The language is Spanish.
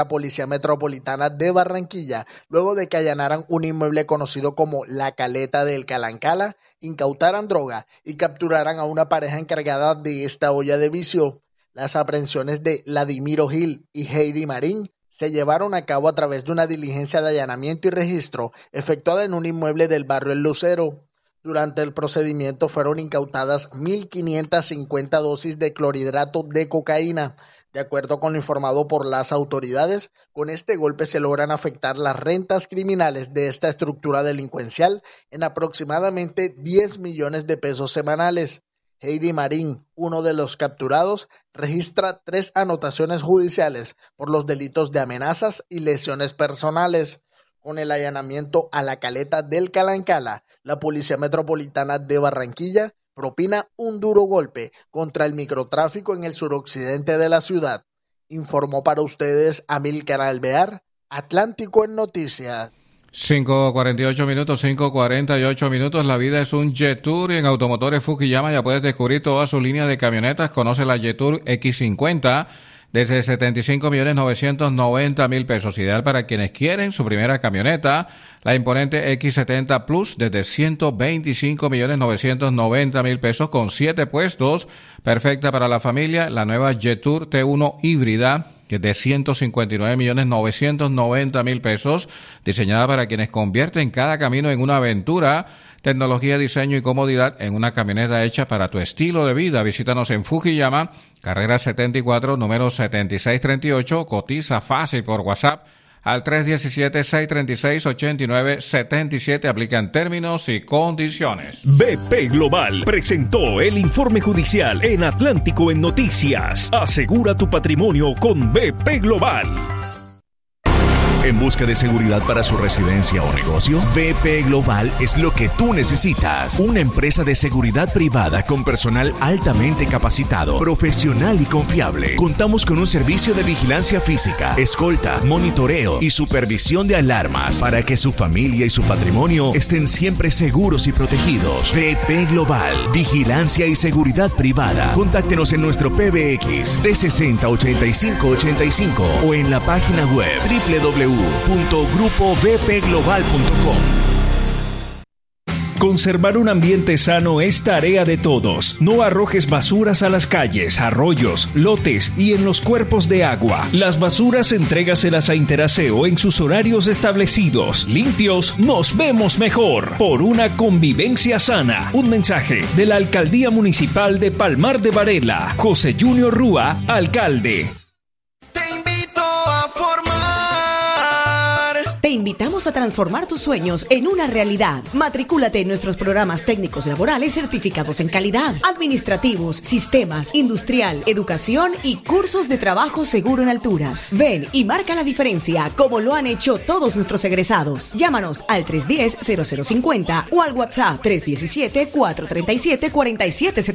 la Policía Metropolitana de Barranquilla, luego de que allanaran un inmueble conocido como La Caleta del Calancala, incautaran droga y capturaran a una pareja encargada de esta olla de vicio. Las aprehensiones de Vladimiro Gil y Heidi Marín se llevaron a cabo a través de una diligencia de allanamiento y registro efectuada en un inmueble del barrio El Lucero. Durante el procedimiento fueron incautadas 1.550 dosis de clorhidrato de cocaína. De acuerdo con lo informado por las autoridades, con este golpe se logran afectar las rentas criminales de esta estructura delincuencial en aproximadamente 10 millones de pesos semanales. Heidi Marín, uno de los capturados, registra 3 anotaciones judiciales por los delitos de amenazas y lesiones personales. Con el allanamiento a La Caleta del Calancala, la Policía Metropolitana de Barranquilla propina un duro golpe contra el microtráfico en el suroccidente de la ciudad. Informó para ustedes Amílcar Alvear, Atlántico en Noticias. 5:48 minutos. La vida es un Jetour y en Automotores Fukuyama ya puedes descubrir toda su línea de camionetas. Conoce la Jetour X50 desde 75.990.000 pesos. Ideal para quienes quieren su primera camioneta. La imponente X70 Plus desde 125.990.000 pesos con 7 puestos. Perfecta para la familia. La nueva Jetour T1 híbrida de 159.990.000 pesos, diseñada para quienes convierten cada camino en una aventura. Tecnología, diseño y comodidad en una camioneta hecha para tu estilo de vida. Visítanos en Fukuyama, carrera 74, número 7638. Cotiza fácil por WhatsApp al 317-636-8977. Aplican términos y condiciones. BP Global presentó el informe judicial en Atlántico en Noticias. Asegura tu patrimonio con BP Global. ¿En busca de seguridad para su residencia o negocio? BP Global es lo que tú necesitas. Una empresa de seguridad privada con personal altamente capacitado, profesional y confiable. Contamos con un servicio de vigilancia física, escolta, monitoreo y supervisión de alarmas para que su familia y su patrimonio estén siempre seguros y protegidos. BP Global, vigilancia y seguridad privada. Contáctenos en nuestro PBX 360-8585 o en la página web www.grupobpglobal.com. Conservar un ambiente sano es tarea de todos. No arrojes basuras a las calles, arroyos, lotes y en los cuerpos de agua. Las basuras entrégaselas a Interaseo en sus horarios establecidos. Limpios, nos vemos mejor. Por una convivencia sana. Un mensaje de la Alcaldía Municipal de Palmar de Varela. José Junior Rúa, alcalde. Te invitamos a transformar tus sueños en una realidad. Matricúlate en nuestros programas técnicos laborales certificados en calidad, administrativos, sistemas, industrial, educación y cursos de trabajo seguro en alturas. Ven y marca la diferencia como lo han hecho todos nuestros egresados. Llámanos al 310-0050 o al WhatsApp 317-437-4770.